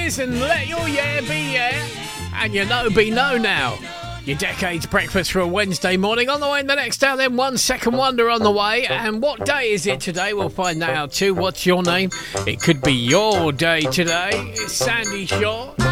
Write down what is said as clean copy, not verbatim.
is, and let your yeah be yeah, and your no be no now. Your Decades breakfast for a Wednesday morning. On the way in the next hour, then 1 Second Wonder on the way. And what day is it today? We'll find that out too. What's your name? It could be your day today. It's Sandy Shaw.